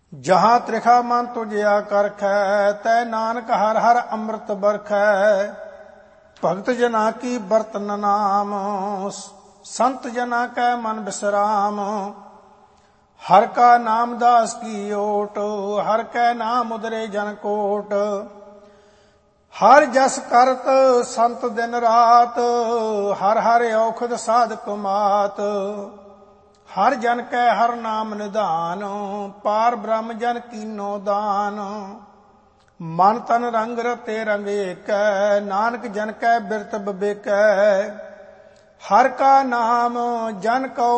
जहाँ त्रिखा मन तुझिया करखै, तै नानक हर हर अमृत बरखै। भगत जना की बरतन नाम, संत जना कै मन विश्राम। हर का नाम दास की ओट, हर कै नाम उदरे जन कोट। हर जस करत संत दिन रात, हर हर औखद साधक मात। हर जन कै हर नाम निधान, पार ब्रह्म जन कीनो दान। मन तन रंग रते रंग एकै, नानक जन कै बिरत बिबेकै। हर का नाम जन को